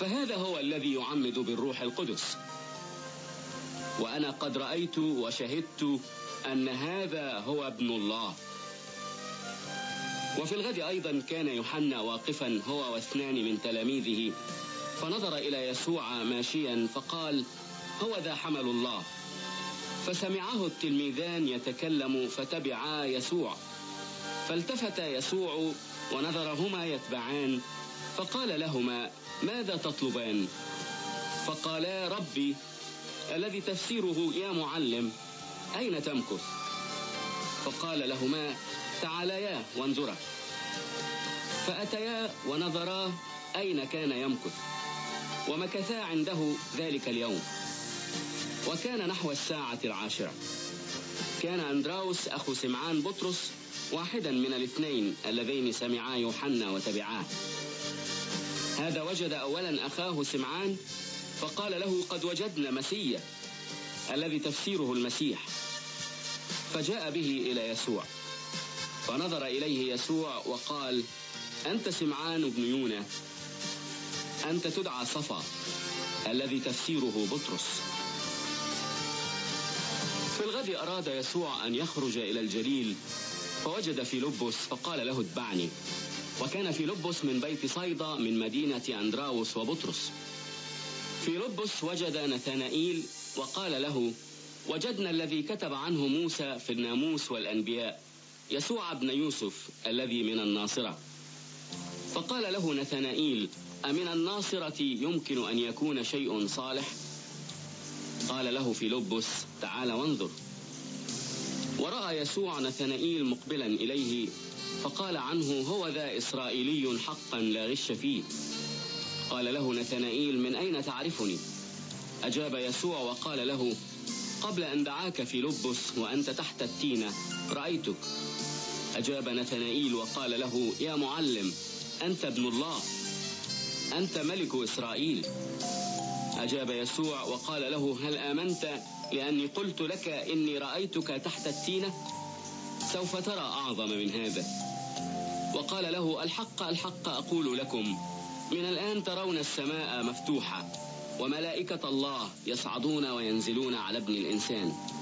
فهذا هو الذي يعمد بالروح القدس، وأنا قد رأيت وشهدت أن هذا هو ابن الله. وفي الغد أيضا كان يوحنا واقفا هو واثنان من تلاميذه، فنظر إلى يسوع ماشيا فقال: هو ذا حمل الله. فسمعه التلميذان يتكلم فتبعا يسوع، فالتفت يسوع ونظرهما يتبعان، فقال لهما: ماذا تطلبان؟ فقالا: ربي، الذي تفسيره يا معلم، أين تمكث؟ فقال لهما: تعاليا وانظرا. فأتيا ونظرا أين كان يمكث، ومكثا عنده ذلك اليوم. وكان نحو 10:10. كان أندراوس أخو سمعان بطرس واحدا من الاثنين اللذين سمعا يوحنا وتبعاه. هذا وجد أولا أخاه سمعان، فقال له: قد وجدنا مسيا، الذي تفسيره المسيح. فجاء به إلى يسوع، فنظر إليه يسوع وقال: أنت سمعان بن يونا، أنت تدعى صفا، الذي تفسيره بطرس. في الغد أراد يسوع أن يخرج إلى الجليل، فوجد فيلبس فقال له: اتبعني. وكان فيلبس من بيت صيدا من مدينة أندراوس وبطرس. فيلبس وجد نثنائيل وقال له: وجدنا الذي كتب عنه موسى في الناموس والأنبياء، يسوع ابن يوسف الذي من الناصرة. فقال له نثنائيل: أمن الناصرة يمكن أن يكون شيء صالح؟ قال له فيلبس: تعال وانظر. ورأى يسوع نثنائيل مقبلا إليه، فقال عنه: هو ذا إسرائيلي حقا لا غش فيه. قال له نثنائيل: من أين تعرفني؟ أجاب يسوع وقال له: قبل أن دعاك فيلبس وأنت تحت التينة رأيتك. أجاب نثنائيل وقال له: يا معلم، أنت ابن الله، أنت ملك إسرائيل. أجاب يسوع وقال له: هل آمنت لأني قلت لك إني رأيتك تحت التينة؟ سوف ترى أعظم من هذا. وقال له: الحق الحق أقول لكم، من الآن ترون السماء مفتوحة وملائكة الله يصعدون وينزلون على ابن الإنسان.